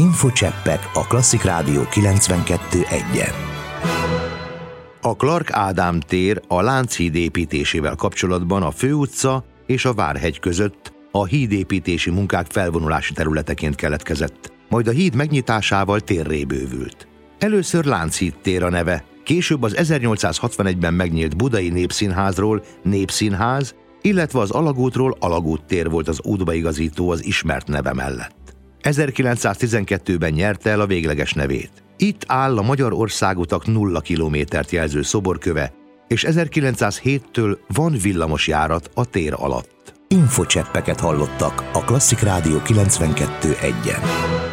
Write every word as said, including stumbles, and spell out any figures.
Infocseppek a Klasszik Rádió kilencvenkettő egyen. A Clark Ádám tér a Lánchíd építésével kapcsolatban a Főutca és a Várhegy között a hídépítési munkák felvonulási területeként keletkezett, majd a híd megnyitásával térré bővült. Először Lánchíd tér a neve, később az ezernyolcszázhatvanegyben megnyílt Budai Népszínházról Népszínház, illetve az Alagútról Alagút tér volt az útbaigazító az ismert neve mellett. ezerkilencszáztizenkettőben nyerte el a végleges nevét. Itt áll a Magyar Országutak nulla kilométert jelző szoborköve, és ezerkilencszázhéttől van villamosjárat a tér alatt. Infocseppeket hallottak a Klasszik Rádió kilencvenkettő egyen.